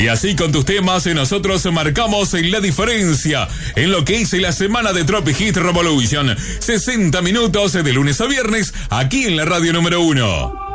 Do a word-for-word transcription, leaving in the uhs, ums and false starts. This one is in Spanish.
Y así con tus temas nosotros marcamos la diferencia en lo que es la semana de Tropic Hit Revolution. sesenta minutos de lunes a viernes aquí en la radio número uno.